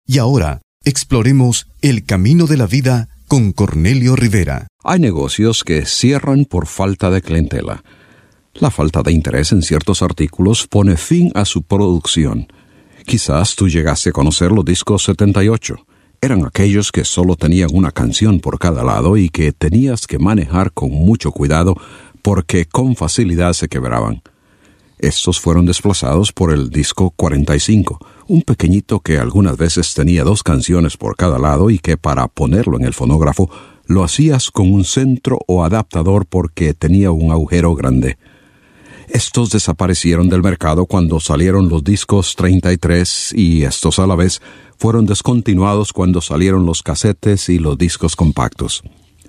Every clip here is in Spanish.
Y ahora, exploremos el camino de la vida con Cornelio Rivera. Hay negocios que cierran por falta de clientela. La falta de interés en ciertos artículos pone fin a su producción. Quizás tú llegaste a conocer los discos 78. Eran aquellos que solo tenían una canción por cada lado y que tenías que manejar con mucho cuidado porque con facilidad se quebraban. Estos fueron desplazados por el disco 45, un pequeñito que algunas veces tenía 2 canciones por cada lado y que para ponerlo en el fonógrafo lo hacías con un centro o adaptador porque tenía un agujero grande. Estos desaparecieron del mercado cuando salieron los discos 33 y estos a la vez fueron descontinuados cuando salieron los casetes y los discos compactos.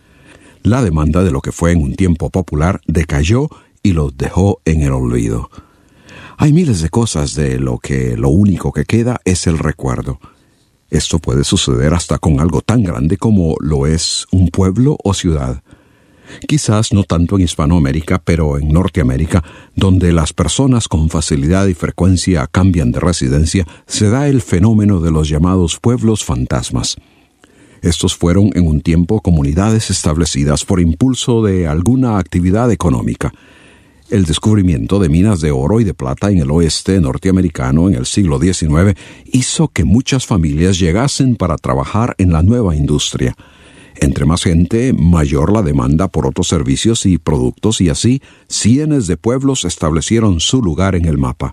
La demanda de lo que fue en un tiempo popular decayó y los dejó en el olvido. Hay miles de cosas de lo único que queda es el recuerdo. Esto puede suceder hasta con algo tan grande como lo es un pueblo o ciudad. Quizás no tanto en Hispanoamérica, pero en Norteamérica, donde las personas con facilidad y frecuencia cambian de residencia, se da el fenómeno de los llamados pueblos fantasmas. Estos fueron en un tiempo comunidades establecidas por impulso de alguna actividad económica. El descubrimiento de minas de oro y de plata en el oeste norteamericano en el siglo XIX hizo que muchas familias llegasen para trabajar en la nueva industria. Entre más gente, mayor la demanda por otros servicios y productos, y así cientos de pueblos establecieron su lugar en el mapa.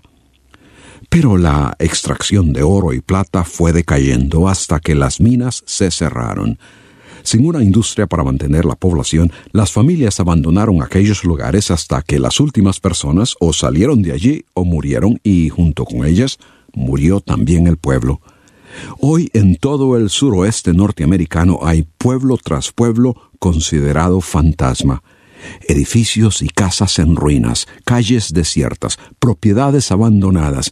Pero la extracción de oro y plata fue decayendo hasta que las minas se cerraron. Sin una industria para mantener la población, las familias abandonaron aquellos lugares hasta que las últimas personas o salieron de allí o murieron y, junto con ellas, murió también el pueblo. Hoy en todo el suroeste norteamericano hay pueblo tras pueblo considerado fantasma. Edificios y casas en ruinas, calles desiertas, propiedades abandonadas,